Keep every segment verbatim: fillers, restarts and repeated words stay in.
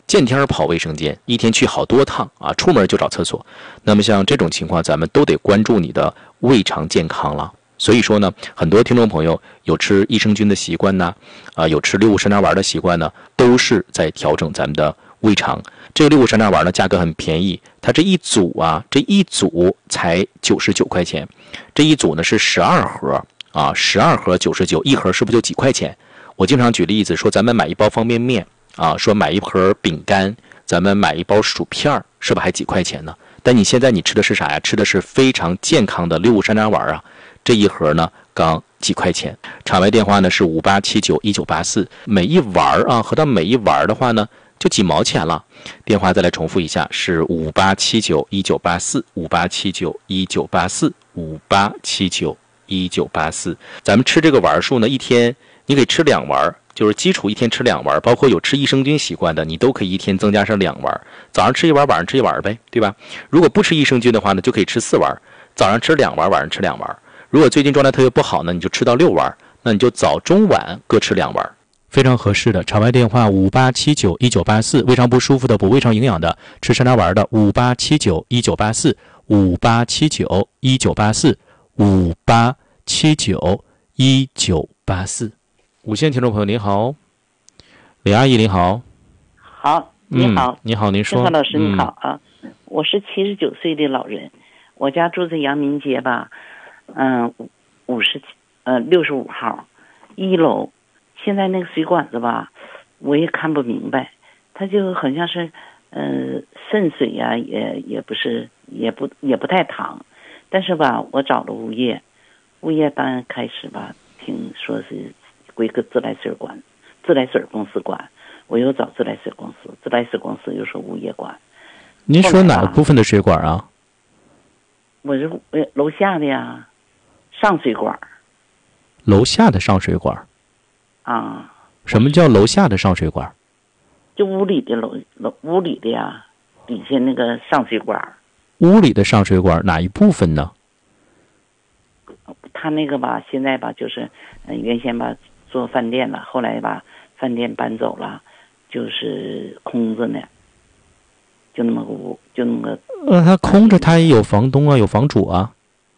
见天儿跑卫生间，一天去好多趟啊，出门就找厕所。那么像这种情况，咱们都得关注你的胃肠健康了。所以说呢，很多听众朋友有吃益生菌的习惯呢，啊，有吃六物山楂丸的习惯呢，都是在调整咱们的胃肠。这个六物山楂丸呢，价格很便宜，它这一组啊，这一组才九十九块钱，这一组呢是十二盒啊，十二盒九十九，一盒是不是就几块钱？我经常举例子说，咱们买一包方便面啊，说买一盒饼干，咱们买一包薯片，是不是还几块钱呢？但你现在你吃的是啥呀？吃的是非常健康的六物山楂丸啊。这一盒呢，刚几块钱。场外电话呢是五八七九一九八四，每一丸啊，合到每一丸的话呢，就几毛钱了。电话再来重复一下，是五八七九一九八四，五八七九一九八四，五八七九一九八四。咱们吃这个丸数呢，一天你可以吃两丸，就是基础一天吃两丸，包括有吃益生菌习惯的，你都可以一天增加上两丸。早上吃一丸，晚上吃一丸呗，对吧？如果不吃益生菌的话呢，就可以吃四丸，早上吃两丸，晚上吃两丸。如果最近状态特别不好呢，你就吃到六丸，那你就早中晚各吃两丸，非常合适的。场外电话五八七九一九八四，胃肠不舒服的、补胃肠营养的、吃山楂丸的五八七九一九八四，五八七九一九八四，五八七九一九八四。五线听众朋友您好，李阿姨您好。 好，你好， 嗯、你好，您说。 郑老师你好啊，嗯、我是七十九岁的老人。我家住在阳明街吧，嗯，五十呃六十五号一楼。现在那个水管子吧，我也看不明白，它就好像是呃渗水呀、啊，也也不是，也不也不太淌。但是吧，我找了物业，物业刚开始吧，听说是归个自来水管，自来水公司管。我又找自来水公司，自来水公司又说物业管。 您说哪个部分的水管啊？ 我是楼下的呀，上水管。 楼下的上水管。 啊。 什么叫楼下的上水管？ 就屋里的楼楼屋里的呀，底下那个上水管。 屋里的上水管哪一部分呢？ 他那个吧，现在吧，就是，嗯，原先吧做饭店了，后来吧饭店搬走了，就是空着呢。就那么个屋，就那么个。 呃，它空着，它也有房东啊，有房主啊。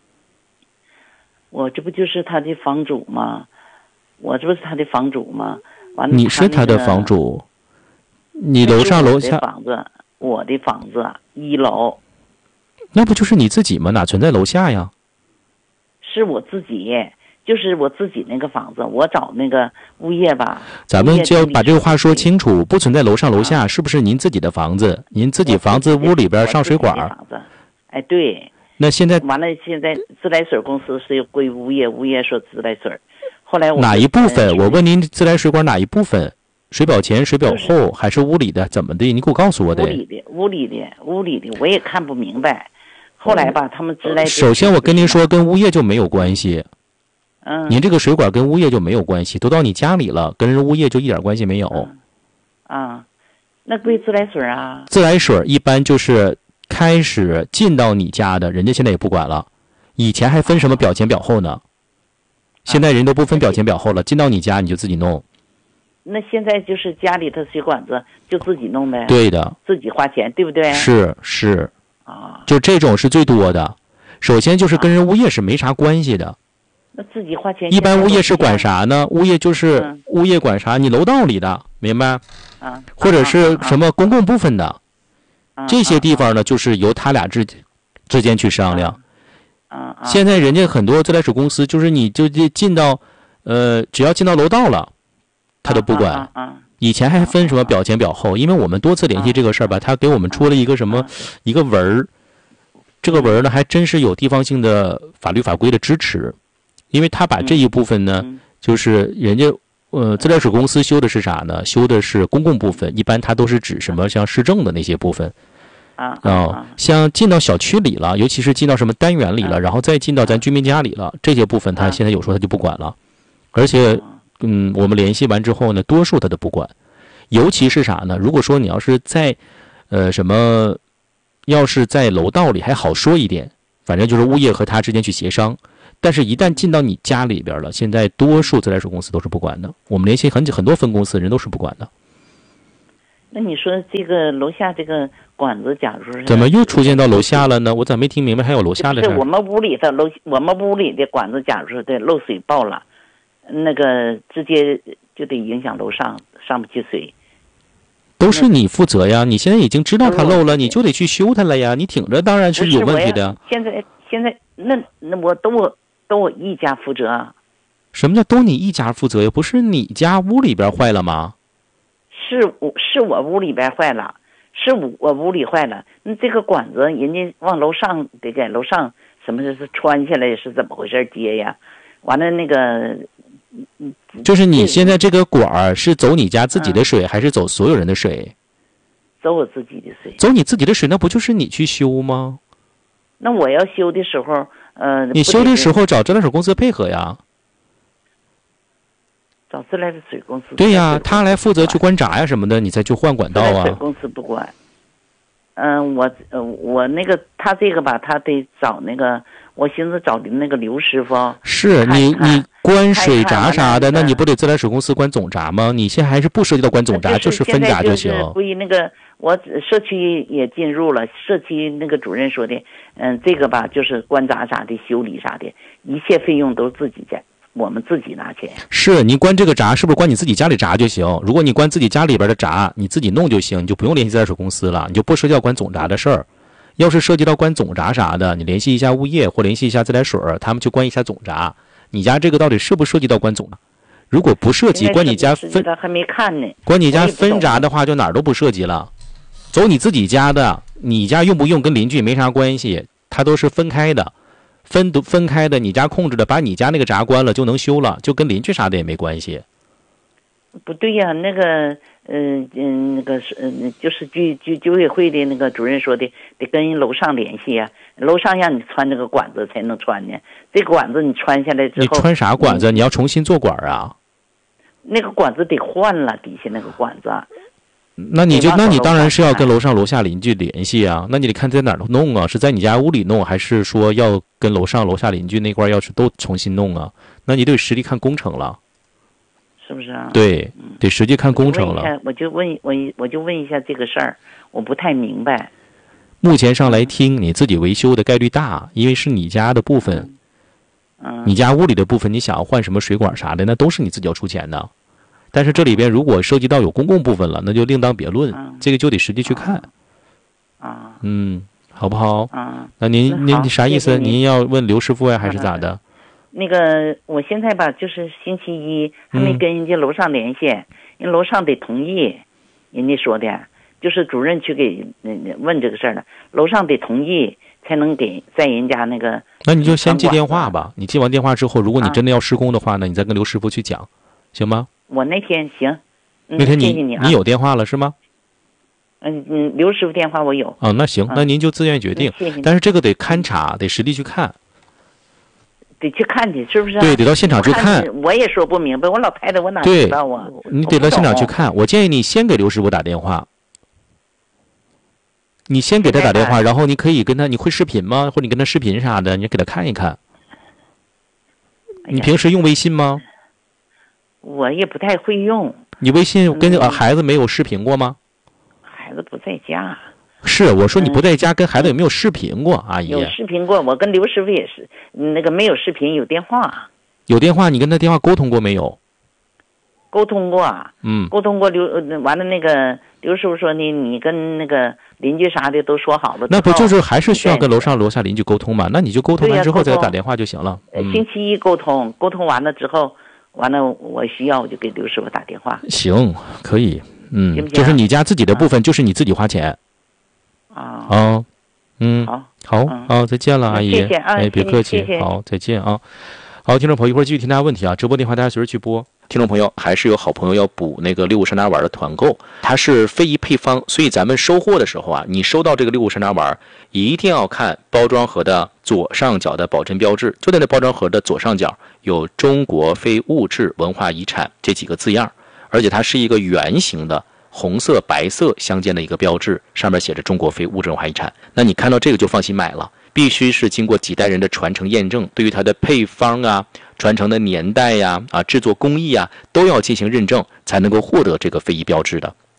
我这不就是他的房主吗？我这不是他的房主吗？完了， 你是他的房主。你楼上楼下。 我的房子，我的房子一楼。 那不就是你自己吗？哪存在楼下呀？ 是我自己，就是我自己那个房子，我找那个物业吧。 咱们就要把这个话说清楚，不存在楼上楼下，啊、是不是您自己的房子？您自己房子屋里边上水管。 房子，哎，对。 那现在完了，现在自来水公司是归物业，物业说自来水。后来我哪一部分？我问您，自来水管哪一部分？水表前、水表后，还是屋里的？怎么的？你给我告诉我得。 屋里的，屋里的，屋里的，我也看不明白。后来吧，他们自来水。 首先，我跟您说，跟物业就没有关系。 嗯。 您这个水管跟物业就没有关系，都到你家里了，跟人物业就一点关系没有。 嗯、啊，那归自来水啊。 自来水一般就是开始进到你家的，人家现在也不管了。以前还分什么表前表后呢？现在人都不分表前表后了，进到你家你就自己弄。 那现在就是家里的水管子就自己弄呗。 对的。 自己花钱，对不对？ 是是。 啊。 就这种是最多的。首先就是跟人物业是没啥关系的。啊、 那自己花钱。 一般物业是管啥呢？物业就是、嗯、物业管啥？你楼道里的，明白？ 啊。 或者是什么公共部分的， 啊、 这些地方呢，就是由他俩之之间去商量。 啊啊、 现在人家很多自来水公司，就是你就进到，呃，只要进到楼道了，他都不管。 啊啊啊、 以前还分什么表前表后，因为我们多次联系这个事儿吧，他给我们出了一个什么、啊、一个文儿，这个文儿呢还真是有地方性的法律法规的支持，因为他把这一部分呢， 嗯、 就是人家呃自来水公司修的是啥呢？修的是公共部分，一般它都是指什么像市政的那些部分。 啊、 哦，像进到小区里了，尤其是进到什么单元里了，啊、然后再进到咱居民家里了，这些部分他现在有时候他就不管了，而且，嗯，我们联系完之后呢，多数他都不管，尤其是啥呢？如果说你要是在，呃，什么，要是在楼道里还好说一点，反正就是物业和他之间去协商，但是一旦进到你家里边了，现在多数自来水公司都是不管的，我们联系很很多分公司人都是不管的。 那你说这个楼下这个管子，假如是怎么又出现到楼下了呢？我咋没听明白还有楼下的事儿？ 是我们屋里的楼，我们屋里的管子，假如说的漏水爆了，那个直接就得影响楼上上不去水。 都是你负责呀！你现在已经知道它漏了，你就得去修它了呀！你挺着当然是有问题的。 现在现在那那我都我都我一家负责啊。 什么叫都你一家负责呀？不是你家屋里边坏了吗？ 是我是我屋里边坏了，是我屋里坏了。那这个管子人家往楼上得给楼上什么是穿下来是怎么回事接呀？完了那个。 就是你现在这个管儿是走你家自己的水，嗯、还是走所有人的水？ 走我自己的水。 走你自己的水，那不就是你去修吗？ 那我要修的时候，呃， 你修的时候找自来水公司配合呀。 找自来水公司。 对呀，他来负责去关闸呀什么的，你再去换管道啊。 自来水公司不管。嗯、呃，我呃我那个他这个吧，他得找那个。我寻思找的那个刘师傅， 是你你关水闸啥的，那你不得自来水公司关总闸吗？你现在还是不涉及到关总闸，就是分闸就行。 归那个我社区也进入了，社区那个主任说的，嗯，这个吧就是关闸啥的、修理啥的，一切费用都自己在，我们自己拿钱。 是你关这个闸，是不是关你自己家里闸就行？如果你关自己家里边的闸，你自己弄就行，你就不用联系自来水公司了，你就不涉及到关总闸的事儿。要是涉及到关总闸啥的，你联系一下物业或联系一下自来水，他们去关一下总闸。你家这个到底涉不涉及到关总？如果不涉及，关你家分还没看呢。 关你家分闸的话，就哪儿都不涉及了。走你自己家的，你家用不用跟邻居没啥关系，它都是分开的，分分开的。你家控制的，把你家那个闸关了就能修了，就跟邻居啥的也没关系。 不对呀、啊，那个。嗯嗯，那个是嗯，就是居居居委会的那个主任说的，得跟楼上联系啊，楼上让你穿这个管子才能穿呢。这个管子你穿下来之后， 你穿啥管子？你要重新做管啊？ 那个管子得换了，底下那个管子。 那你就那你当然是要跟楼上楼下邻居联系啊。那你得看在哪儿弄啊？是在你家屋里弄，还是说要跟楼上楼下邻居那块要是都重新弄啊？那你得实地看工程了。 是不是啊？ 对，得实际看工程了。 我就问我我就问一下这个事儿，我不太明白。 目前上来听，你自己维修的概率大，因为是你家的部分。 嗯。 你家屋里的部分，你想要换什么水管啥的，那都是你自己要出钱的。但是这里边如果涉及到有公共部分了，那就另当别论， 嗯、 这个就得实际去看。 啊。 嗯，好不好？ 嗯。 那您您您啥意思？ 谢谢您要问刘师傅呀，还是咋的？ 那个，我现在吧，就是星期一还没跟人家楼上联系，人、嗯、楼上得同意，人家说的，就是主任去给问这个事儿了，楼上得同意才能给在人家那个。 那你就先接电话吧，你接完电话之后，如果你真的要施工的话呢，啊、你再跟刘师傅去讲，行吗？ 我那天行，嗯、 那天你谢谢你、啊、 你有电话了是吗？ 嗯嗯，刘师傅电话我有。 哦，那行，那您就自愿决定， 谢谢。 但是这个得勘察，得实地去看。 得去看去，是不是、啊？ 对，得到现场去看。 我也说不明白，我老太太我哪知道啊？ 你得到现场去看。我建议你先给刘师傅打电话，你先给他打电话，然后你可以跟他，你会视频吗？或者你跟他视频啥的，你给他看一看。你平时用微信吗？ 我也不太会用。 你微信跟呃孩子没有视频过吗？ 孩子不在家。 是，我说你不在家跟孩子有没有视频过，阿姨？ 有视频过，我跟刘师傅也是，那个没有视频，有电话。 有电话，你跟他电话沟通过没有？ 沟通过， 嗯， 沟通过刘，完了那个刘师傅说你你跟那个邻居啥的都说好了， 那不就是还是需要跟楼上楼下邻居沟通吗？那你就沟通完之后再打电话就行了。 嗯、星期一沟通，沟通完了之后，完了我需要我就给刘师傅打电话。 行，可以，嗯， 行不行？ 就是你家自己的部分，就是你自己花钱。 啊。 哦，嗯，好，好， 嗯、 好，再见了，阿姨。 谢谢啊， 哎，别客气， 谢谢好，再见啊。好，听众朋友，一会儿继续听大家问题啊，直播电话大家随时去拨。听众朋友，还是有好朋友要补那个六五山楂丸的团购，它是非遗配方，所以咱们收货的时候啊，你收到这个六五山楂丸，一定要看包装盒的左上角的保真标志，就在那包装盒的左上角有中国非物质文化遗产这几个字样，而且它是一个圆形的红色白色相间的一个标志，上面写着中国非物质文化遗产。那你看到这个就放心买了，必须是经过几代人的传承验证，对于它的配方啊、传承的年代呀、啊、制作工艺啊，都要进行认证，才能够获得这个非遗标志的。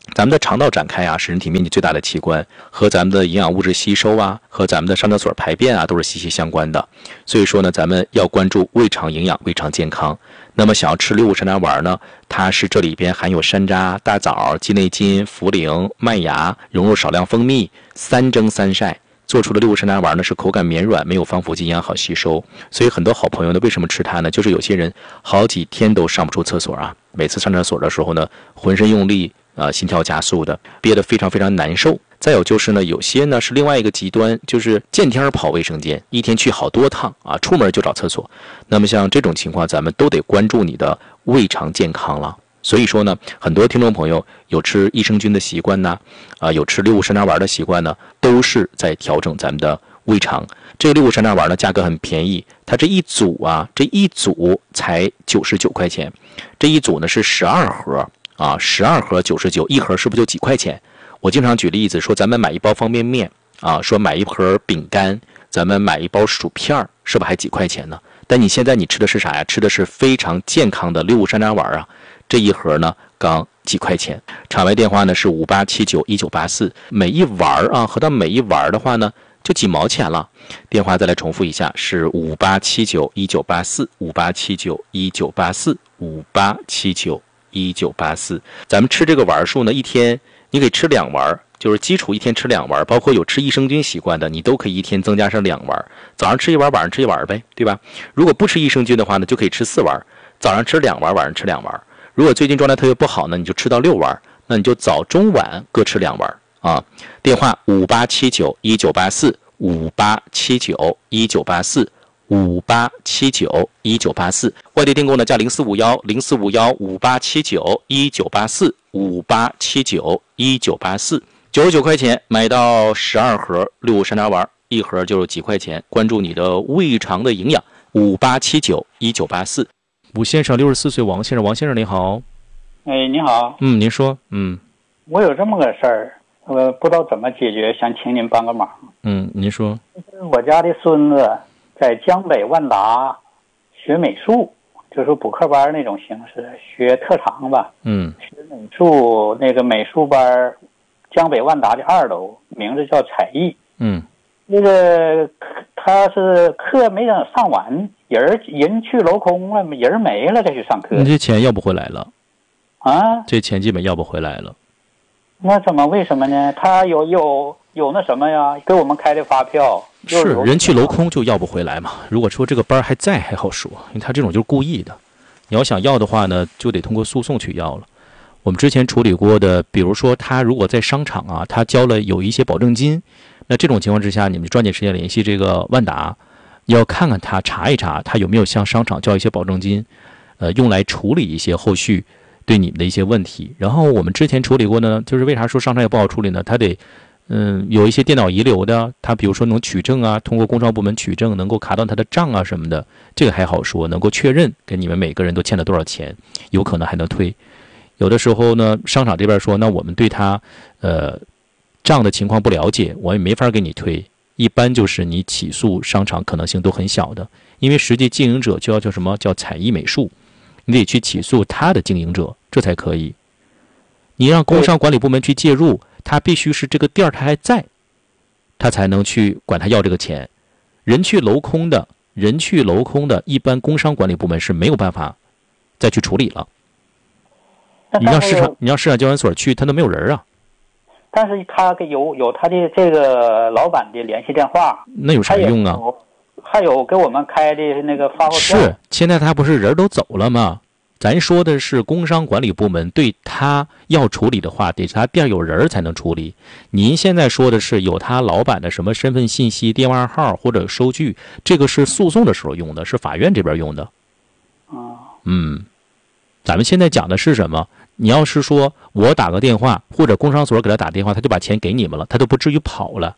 咱们的肠道展开啊，是人体面积最大的器官，和咱们的营养物质吸收啊，和咱们的上厕所排便啊，都是息息相关的。所以说呢，咱们要关注胃肠营养、胃肠健康。那么想要吃六物山楂丸呢，它是这里边含有山楂、大枣、鸡内金、茯苓、麦芽，融入少量蜂蜜，三蒸三晒做出的六物山楂丸呢，是口感绵软，没有防腐剂，营养好吸收。所以很多好朋友呢，为什么吃它呢？就是有些人好几天都上不出厕所啊，每次上厕所的时候呢，浑身用力。啊，心跳加速的，憋得非常非常难受。再有就是呢，有些呢是另外一个极端，就是见天跑卫生间，一天去好多趟啊，出门就找厕所。那么像这种情况，咱们都得关注你的胃肠健康了。所以说呢，很多听众朋友有吃益生菌的习惯呢，啊，有吃六物山楂丸的习惯呢，都是在调整咱们的胃肠。这个六物山楂丸呢，价格很便宜，它这一组啊，这一组才九十九块钱，这一组呢是十二盒。啊，十二盒九十九，一盒是不是就几块钱？我经常举例子说，咱们买一包方便面啊，说买一盒饼干，咱们买一包薯片，是不是还几块钱呢？但你现在你吃的是啥呀？吃的是非常健康的六物山楂丸啊，这一盒呢刚几块钱。场外电话呢是五八七九一九八四，每一丸啊，合到每一丸的话呢就几毛钱了。电话再来重复一下，是五八七九一九八四，五八七九一九八四，五八七九。一九八四，咱们吃这个丸数呢，一天你可以吃两丸，就是基础一天吃两丸，包括有吃益生菌习惯的，你都可以一天增加上两丸，早上吃一丸，晚上吃一丸呗，对吧？如果不吃益生菌的话呢，就可以吃四丸，早上吃两丸，晚上吃两丸。如果最近状态特别不好呢，你就吃到六丸，那你就早中晚各吃两丸啊。电话五八七九一九八四，五八七九一九八四。五八七九一九八四，外地订购呢加零四五幺零四五幺五八七九一九八四五八七九一九八四，九十九块钱买到十二盒六物山楂丸，一盒就是几块钱。关注你的胃肠的营养，五八七九一九八四。吴先生，六十四岁，王先生，王先生您好。 哎，你好。 嗯，您说。嗯， 我有这么个事儿，我不知道怎么解决，想请您帮个忙。 嗯，您说。 我家的孙子在江北万达学美术，就是补课班那种形式，学特长吧。 嗯， 学美术那个美术班，江北万达的二楼，名字叫彩艺。 嗯， 那个他是课没等上完，人人去楼空了，人没了再去上课。 你这钱要不回来了啊？ 这钱基本要不回来了。 那怎么？为什么呢？他有有有那什么呀？给我们开的发票。 是人去楼空就要不回来嘛。如果说这个班还在还好说，因为他这种就是故意的。你要想要的话呢，就得通过诉讼去要了。我们之前处理过的，比如说他如果在商场啊，他交了有一些保证金，那这种情况之下，你们抓紧时间联系这个万达，要看看他查一查他有没有向商场交一些保证金，呃，用来处理一些后续对你们的一些问题。然后我们之前处理过呢，就是为啥说商场也不好处理呢？他得嗯，有一些电脑遗留的，他比如说能取证啊，通过工商部门取证，能够卡到他的账啊什么的，这个还好说，能够确认给你们每个人都欠了多少钱，有可能还能退。有的时候呢，商场这边说，那我们对他呃账的情况不了解，我也没法给你退。一般就是你起诉商场可能性都很小的，因为实际经营者就要叫什么叫彩艺美术，你得去起诉他的经营者，这才可以。你让工商管理部门去介入，他必须是这个店儿他还在，他才能去管他要这个钱。人去楼空的，人去楼空的，一般工商管理部门是没有办法再去处理了。你让市场，你让市场交易所去，他都没有人啊。 但是他有有他的这个老板的联系电话， 那有啥用啊？ 还有给我们开的那个发货票。 是，现在他不是人都走了吗？咱说的是工商管理部门对他要处理的话，得他店有人才能处理。您现在说的是有他老板的什么身份信息、电话号或者收据，这个是诉讼的时候用的，是法院这边用的。 啊， 嗯，咱们现在讲的是什么？你要是说我打个电话，或者工商所给他打电话，他就把钱给你们了，他都不至于跑了。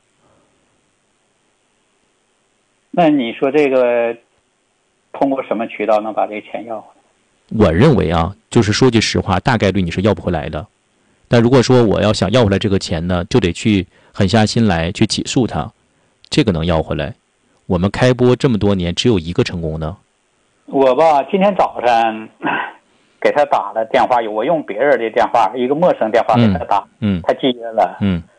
那你说这个通过什么渠道能把这个钱要回来？ 我认为啊，就是说句实话，大概率你是要不回来的。但如果说我要想要回来这个钱呢，就得去狠下心来去起诉他，这个能要回来。我们开播这么多年，只有一个成功的。 我吧，今天早上给他打了电话，我用别人的电话，一个陌生电话给他打， 嗯， 他接了， 嗯，